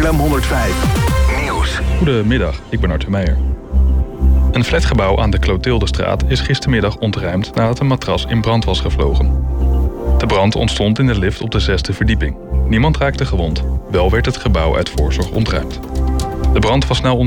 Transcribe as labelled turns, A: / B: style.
A: FM 105. Nieuws.
B: Goedemiddag, ik ben Arthur Meijer. Een flatgebouw aan de Clotildestraat is gistermiddag ontruimd nadat een matras in brand was gevlogen. De brand ontstond in de lift op de 6e verdieping. Niemand raakte gewond, wel werd het gebouw uit voorzorg ontruimd. De brand was snel